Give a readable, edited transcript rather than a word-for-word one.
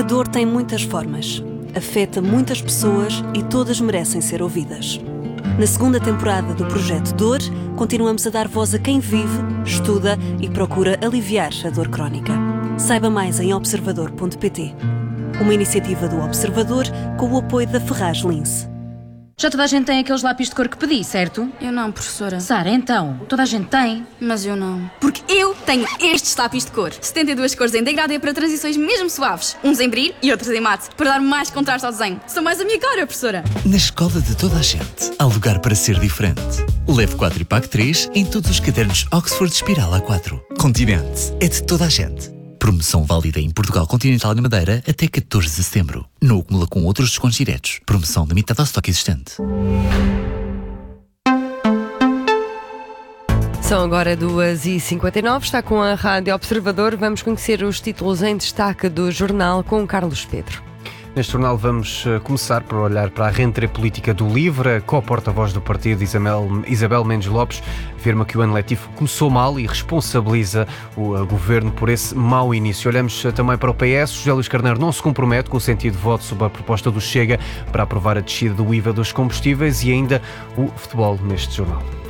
dor tem muitas formas, afeta muitas pessoas e todas merecem ser ouvidas. Na segunda temporada do Projeto Dor, continuamos a dar voz a quem vive, estuda e procura aliviar a dor crónica. Saiba mais em observador.pt. Uma iniciativa do Observador com o apoio da Ferraz Lince. Já toda a gente tem aqueles lápis de cor que pedi, certo? Eu não, professora. Sara, então, toda a gente tem. Mas eu não. Porque eu tenho estes lápis de cor. 72 cores em degradê para transições mesmo suaves. Uns em brilho e outros em mate, para dar mais contraste ao desenho. São mais a minha cara, professora. Na escola de toda a gente, há lugar para ser diferente. Leve 4 e pague 3 em todos os cadernos Oxford Espiral A4. Continente é de toda a gente. Promoção válida em Portugal Continental e na Madeira até 14 de setembro. Não acumula com outros descontos diretos. Promoção limitada ao estoque existente. São agora 2h59, está com a Rádio Observador. Vamos conhecer os títulos em destaque do jornal com Carlos Pedro. Neste jornal vamos começar por olhar para a rentrée política do LIVRE. A co-porta-voz do partido, Isabel Mendes Lopes, afirma que o ano letivo começou mal e responsabiliza o governo por esse mau início. Olhamos também para o PS. José Luís Carneiro não se compromete com o sentido de voto sobre a proposta do Chega para aprovar a descida do IVA dos combustíveis e ainda o futebol neste jornal.